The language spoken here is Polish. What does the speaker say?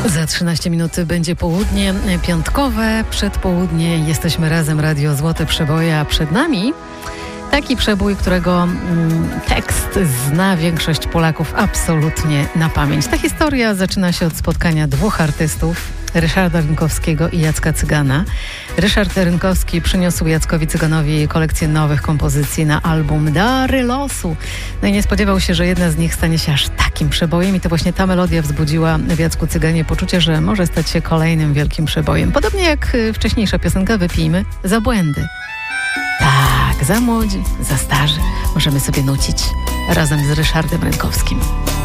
Za 13 minut będzie południe piątkowe. Przed południem jesteśmy razem, Radio Złote Przeboje, a przed nami taki przebój, którego tekst zna większość Polaków absolutnie na pamięć. Ta historia zaczyna się od spotkania dwóch artystów, Ryszarda Rynkowskiego i Jacka Cygana. Ryszard Rynkowski przyniósł Jackowi Cyganowi kolekcję nowych kompozycji na album Dary Losu. No i nie spodziewał się, że jedna z nich stanie się aż takim przebojem i to właśnie ta melodia wzbudziła w Jacku Cyganie poczucie, że może stać się kolejnym wielkim przebojem. Podobnie jak wcześniejsza piosenka Wypijmy za błędy. Tak, za młodzi, za starzy możemy sobie nucić razem z Ryszardem Rynkowskim.